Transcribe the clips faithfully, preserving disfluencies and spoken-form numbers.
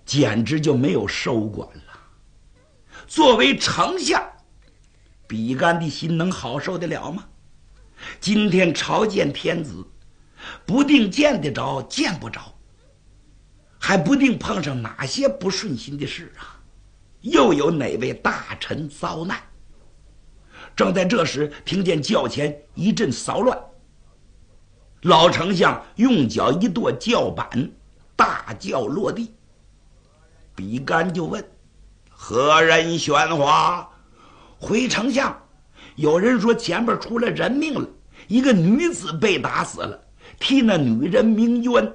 简直就没有收管了。作为丞相，比干的心能好受得了吗？今天朝见天子，不定见得着见不着，还不定碰上哪些不顺心的事啊，又有哪位大臣遭难。正在这时，听见轿前一阵骚乱，老丞相用脚一跺轿板，大轿落地。比干就问：何人喧哗？回丞相，有人说前边出了人命了，一个女子被打死了，替那女人鸣冤。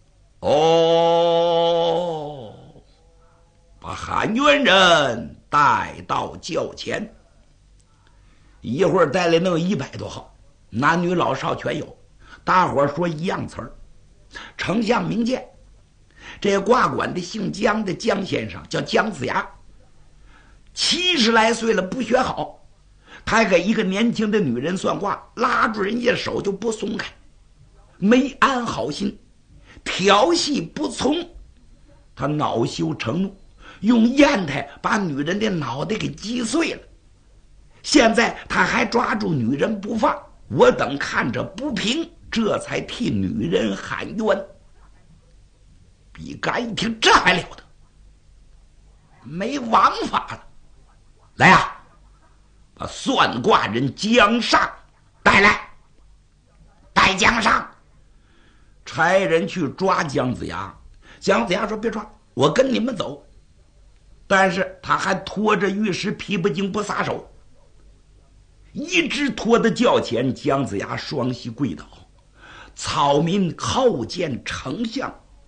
哦，把喊冤人带到轿前。一会儿带来弄一百多号，男女老少全有，大伙说一样词儿：丞相明鉴。这挂管的姓姜的姜先生叫姜子牙，七十来岁了，不学好，他还给一个年轻的女人算卦，拉住人家手就不松开，没安好心，调戏不从，他恼羞成怒，用砚台把女人的脑袋给击碎了。现在他还抓住女人不放，我等看着不平，这才替女人喊冤。比干一听，这还了得，没王法了！来呀、啊，把算卦人姜尚带来，带姜尚。差人去抓姜子牙，姜子牙说：“别抓，我跟你们走。”但是他还拖着玉石琵琶精不撒手，一直拖到轿前。姜子牙双膝跪倒：“草民叩见丞相。”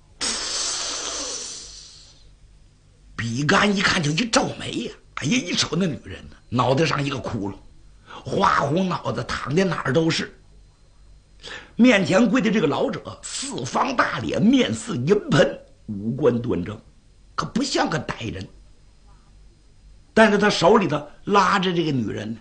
比干一看就一皱眉呀、啊，哎呀，一瞅那女人呢，脑袋上一个窟窿，花红脑子淌的哪儿都是。面前跪的这个老者，四方大脸，面似银盆，五官端正，可不像个歹人。但是他手里头拉着这个女人呢。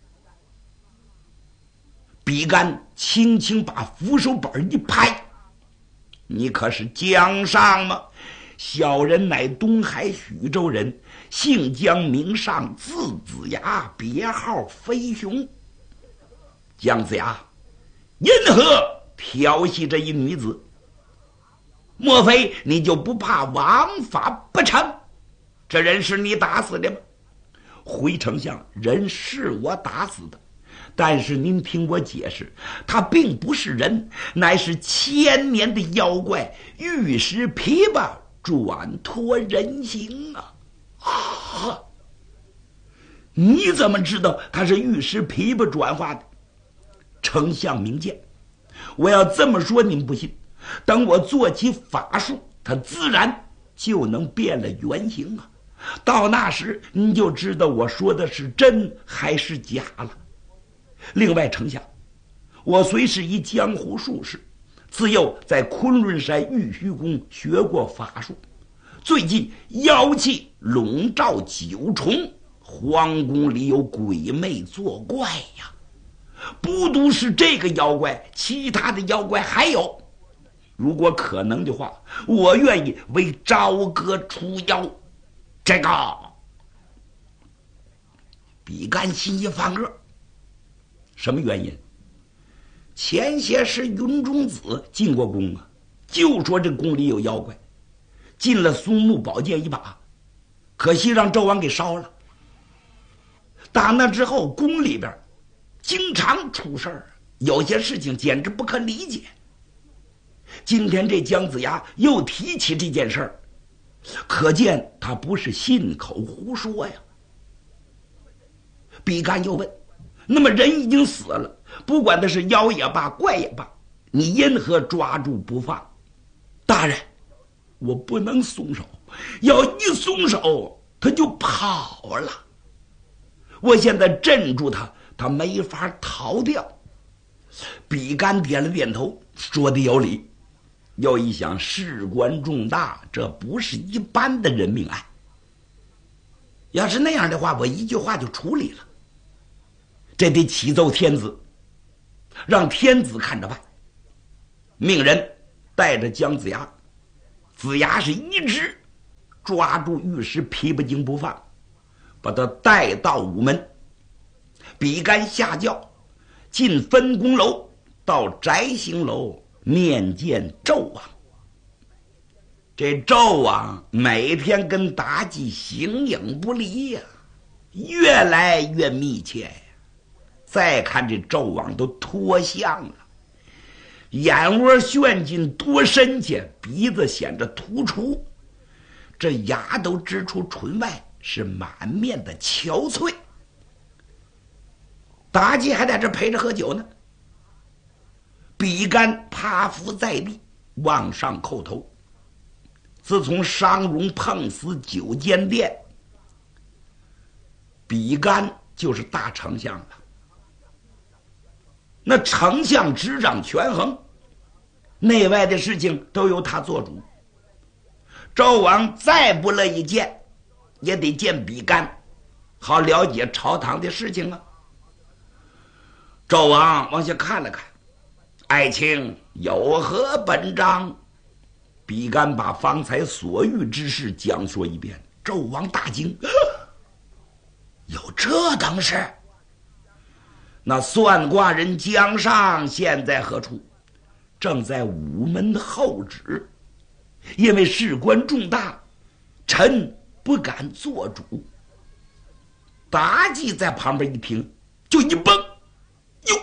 比干轻轻把扶手本一拍：“你可是姜尚吗？小人乃东海徐州人，姓姜名尚，字子牙，别号飞熊。姜子牙，因何调戏这一女子？莫非你就不怕王法不成？这人是你打死的吗？”回丞相，人是我打死的，但是您听我解释，他并不是人，乃是千年的妖怪玉石琵琶转脱人形啊！啊，你怎么知道他是玉石琵琶转化的？丞相明鉴，我要这么说您不信，等我做起法术，他自然就能变了原形啊！到那时你就知道我说的是真还是假了。另外，丞相，我虽是一江湖术士，自幼在昆仑山玉虚宫学过法术，最近妖气笼罩九重，皇宫里有鬼魅作怪呀。不独是这个妖怪，其他的妖怪还有。如果可能的话，我愿意为朝歌出妖。这个比干心一发恶，什么原因？前些时云中子进过宫啊，就说这宫里有妖怪，进了松木宝剑一把，可惜让纣王给烧了。打那之后，宫里边经常出事儿，有些事情简直不可理解。今天这姜子牙又提起这件事儿，可见他不是信口胡说呀。比干又问：那么人已经死了，不管他是妖也罢，怪也罢，你因何抓住不放？大人，我不能松手，要一松手他就跑了。我现在镇住他，他没法逃掉。比干点了点头，说的有理。又一想，事关重大，这不是一般的人命案。要是那样的话，我一句话就处理了。这得启奏天子，让天子看着办。命人带着姜子牙，子牙是一直抓住御史皮不惊不放，把他带到午门。比干下轿，进分公楼，到翟行楼面见纣王。这纣王每天跟妲己形影不离呀、啊，越来越密切呀。再看这纣王都脱相了，眼窝旋进多深去，鼻子显着突出，这牙都支出唇外，是满面的憔悴。妲己还在这陪着喝酒呢。比干趴伏在地，往上叩头。自从商容碰死九间殿，比干就是大丞相了。那丞相执掌权衡，内外的事情都由他做主。纣王再不乐意见，也得见比干，好了解朝堂的事情啊。纣王往下看了看，爱卿有何本章？比干把方才所遇之事讲说一遍。纣王大惊，有这等事？那算卦人姜尚现在何处？正在午门的后址，因为事关重大，臣不敢做主。妲己在旁边一听，就一蹦，哟，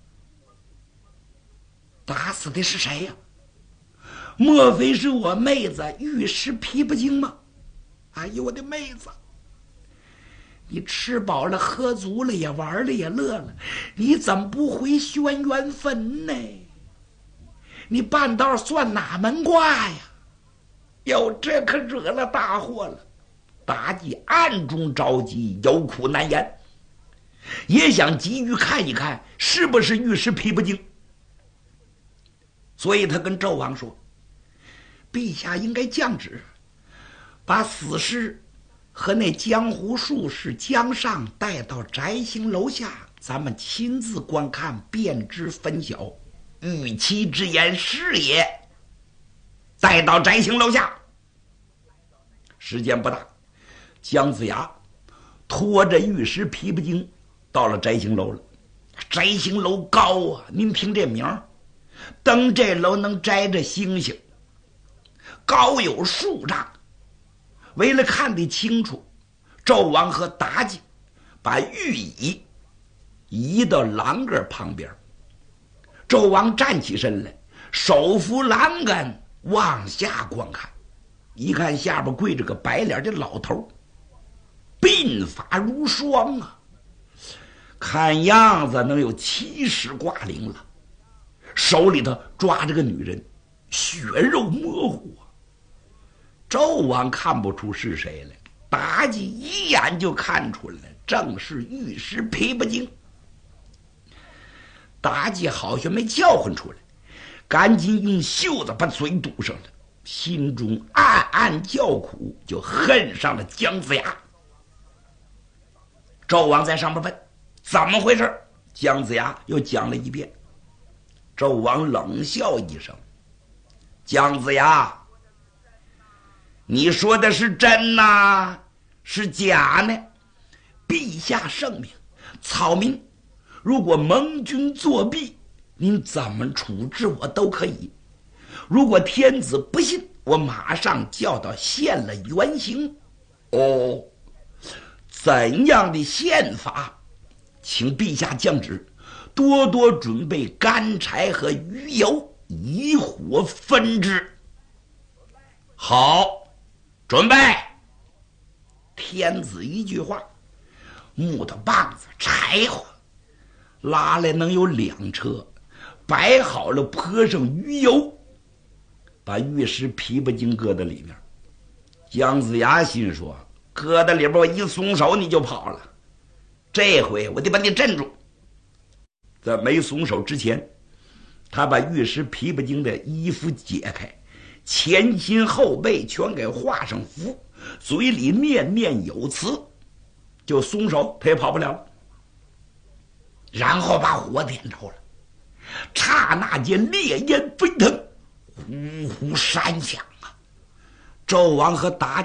打死的是谁呀、啊？莫非是我妹子御史皮不惊吗？哎呦，我的妹子！你吃饱了喝足了，也玩了也乐了，你怎么不回轩辕坟呢？你半道算哪门卦呀？哟，这可惹了大祸了。妲己暗中着急，有苦难言，也想急于看一看是不是御史皮不惊。所以他跟纣王说，陛下应该降旨，把死尸和那江湖术士姜尚带到翟行楼下，咱们亲自观看，便知分晓。玉妻之言是也。再到翟行楼下，时间不大，姜子牙拖着御史皮不惊到了翟行楼了。翟行楼高啊，您听这名儿，登这楼能摘着星星，高有数丈。为了看得清楚，纣王和妲己把御椅移到栏杆旁边。纣王站起身来，手扶栏杆往下观看，一看下边跪着个白脸的老头，鬓发如霜啊，看样子能有七十挂龄了，手里头抓着个女人，血肉模糊啊。纣王看不出是谁来，妲己一眼就看出来，正是御史皮不惊。妲己好像没叫唤出来，赶紧用袖子把嘴堵上了，心中暗暗叫苦，就恨上了姜子牙。纣王在上面问怎么回事，姜子牙又讲了一遍。纣王冷笑一声，姜子牙，你说的是真呐，是假呢？陛下圣明，草民如果盟军作弊，您怎么处置我都可以。如果天子不信，我马上叫到献了原形。哦，怎样的宪法？请陛下降旨，多多准备干柴和鱼油，以火分之。好，准备。天子一句话，木头棒子、柴火拉来能有两车，摆好了，泼上鱼油，把御史皮不惊搁在里面。姜子牙心说，搁在里边我一松手你就跑了，这回我得把你镇住。在没松手之前，他把御史皮不惊的衣服解开，前心后背全给画上符，嘴里念念有词，就松手他也跑不了了。然后把火点着了，刹那间烈焰飞腾，呼呼山响啊！纣王和妲